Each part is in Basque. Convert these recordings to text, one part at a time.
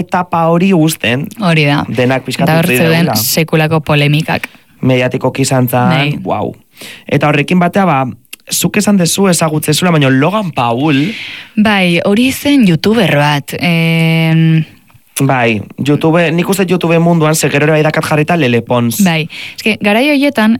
etapa hori uzten. Hori da. Denak pizkatu da zeuden sekulako polemikak. Mediatikoki izan zan, wow. Eta horrekin batea, zuk esan dezu ezagutzezula, baina Logan Paul... Bai, hori zen youtuber bat. Bai, nik uste YouTube munduan segerora idakat jarrita Lele Pons. Bai, eske, garai horietan,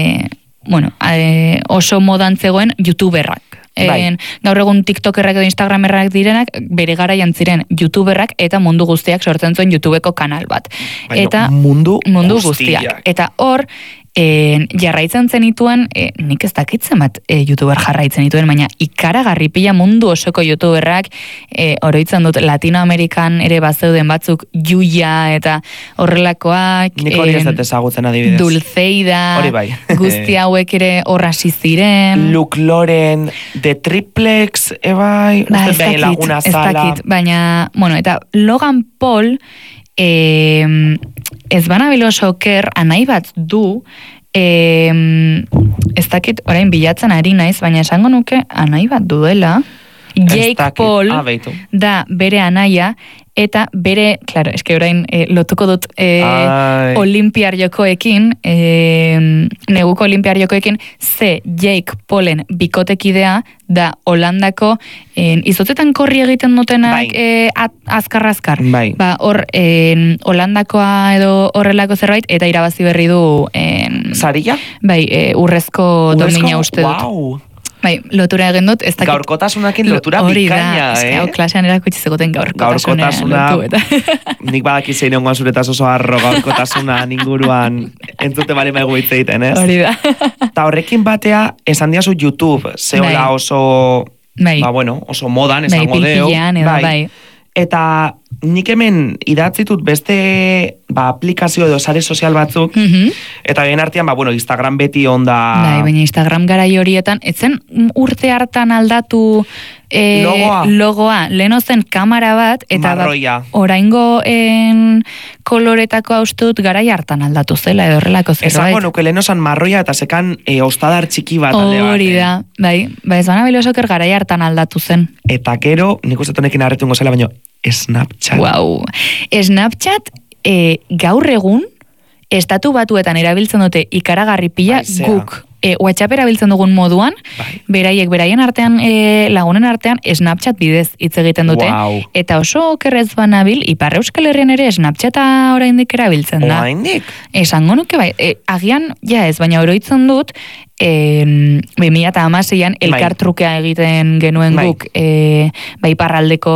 oso modan zegoen youtuberrak. Gaur egun TikTokerrak edo Instagramerrak direnak, bere garaian ziren youtuberrak eta mundu guztiak sortzen zuen YouTubeko kanal bat. Eta mundu guztiak. Eta hor, jarraitzen zenituen, nik ez dakitzen bat youtuber jarraitzen dituen, baina ikaragarri pila mundu osoko youtuberrak, oroitzen dut Latinoamerikan ere bazeuden batzuk Yuya eta horrelakoak, nik hori ez dut ezagutzen adibidez. Dulceida, guzti hauek ere horrasi ziren. Luke Loren, The Triplex, bai, ez dakit, baina, eta Logan Paul, ez banabilo soker anai bat du, ez dakit orain bilatzen ari naiz, baina esango nuke anai bat duela. Jake Paul da bere anaia, eta bere, klaro, eske orain lotuko dut Olimpiar Jokoekin, neguko Olimpiar Jokoekin, Jake Paulen bikotekidea da Holandako izotetan korri egiten dutenak azkar-azkar. Hor, Holandakoa edo horrelako zerbait, eta irabazi berri du Sarilla? Bai, urrezko domina uste dut. Bai, lotura egin dut, ez dakit... Gaurkotasunakin lotura bikaina, Hau klasean erakutsi zegoten gaurkotasuna lotu, Nik badaki zein ongoan zuretaz oso arro gaurkotasuna inguruan entzute bali maigu hitz egiten, ez? Hori da. Ta horrekin batea, esan diazu YouTube, zehola oso... oso modan, esango deo. Bai. Eta nik hemen idatzitut beste aplikazio edo sare sozial batzuk, eta bien artean, Instagram beti onda... Bai, baina Instagram garai horietan, etzen urte hartan aldatu logoa, leheno zen kamera bat, eta oraingo koloretako haustut garai hartan aldatu zela, edo horrelako zerbait. Esango nuke leheno zen marroia, eta sekan ostadar txiki bat alde bat. Hori da, bai, ez bana bilosoker garai hartan aldatu zen. Eta gero, nik uste tonekin arretungo zela, baina Snapchat. Wow. Snapchat gaur egun estatu batuetan erabiltzen dute ikaragarri pila guk WhatsApp erabiltzen dugun moduan, beraien artean, lagunen artean Snapchat bidez hitz egiten dute. Eta oso okerrez banabil, Ipar Euskal Herrian ere Snapchata oraindik erabiltzen da. Oraindik? Esango nuke bai, agian ja ez, baina oroitzen dut 2016an elkartrukea egiten genuen guk iparraldeko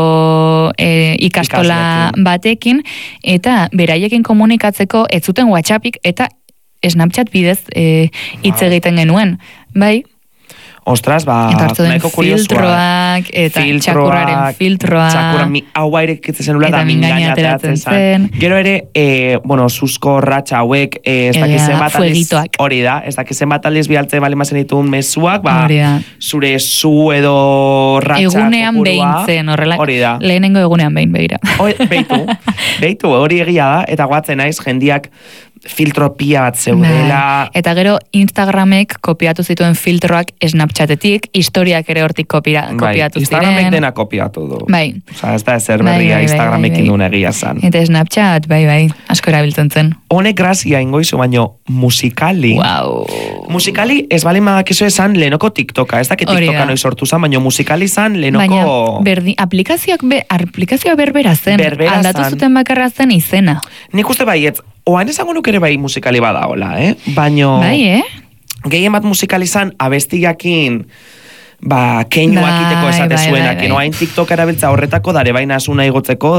ikastola batekin, eta beraiekin komunikatzeko ez zuten WhatsAppik eta Snapchat bidez hitz egiten genuen, bai? Ostras, nahiko kuriosua. Eta txakurraren filtroa. Txakurra, hau airekitzen zenula da mingainatzen zen. Gero ere, susko ratxa hauek, ez dakizen bat aliz, hori da, ez dakizen bat aliz bialtzen bali mazen ditun mezuak, zure zu edo ratxa egunean behintzen, horrela, lehenengo egunean behin behira. Beitu, hori egia da, eta guatzen naiz, jendiak filtro pia bat zeudela. Eta gero Instagramek kopiatu zituen filtroak Snapchatetik, historiak ere hortik kopiatu ziren. Instagramek dena kopiatu du. Bai. Osa, ez da ezer berria Instagramekin duen egia zan. Eta Snapchat, bai, asko erabiltzen zen. Honek grazia ingoizu, baino Musikali. Musikali, ez bali madakizu esan lehenoko TikToka. Ez dakit TikToka noiz sortu zan, baino Musikali zan lehenoko... Baina, aplikazioa berbera zen. Aldatu zuten bakarra zen izena. Nik uste baietz, oain esango nuk ere bai musikali badaola, Baino... Bai, Gehien bat musikalizan abestiakin keinuak iteko esate zuenak. Oain TikTok erabiltza horretako dare baina asuna igotzeko,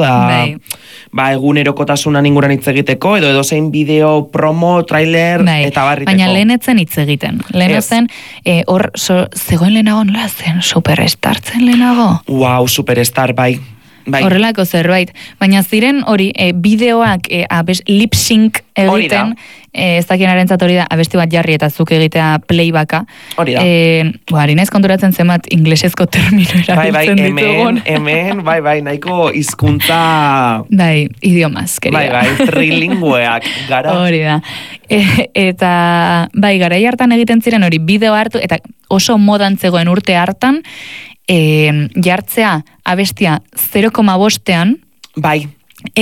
egunerokotasunan inguran hitz egiteko, edo zein bideo, promo, trailer, eta barriteko. Baina lehenetzen hitz egiten. Lehenetzen, hor, zegoen lehenago nola zen, Superstar zen lehenago? Wow, Superstar, bai. Horrelako zerbait. Baina ziren hori, bideoak lip-sync egiten, ez dakien arentzat hori da, abesti bat jarri eta zuk egitea playbacka. Hori da. Harinez konturatzen zemat inglesezko termino erabiltzen ditugun. Bai, nahiko hizkuntza... Bai, idiomas, querida. Bai, trilingueak gara. Hori da. Eta, bai, garai hartan egiten ziren hori, bideo hartu, eta oso modan zegoen urte hartan, jartzea abestia 0,5-ean, bai,